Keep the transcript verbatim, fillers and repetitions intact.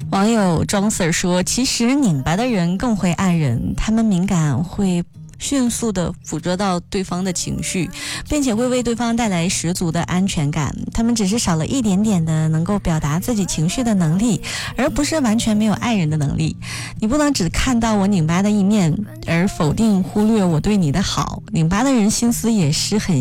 网友庄 Sir 说，其实拧巴的人更会爱人，他们敏感，会迅速地捕捉到对方的情绪，并且会为对方带来十足的安全感。他们只是少了一点点的能够表达自己情绪的能力，而不是完全没有爱人的能力。你不能只看到我拧巴的一面，而否定忽略我对你的好。拧巴的人心思也是很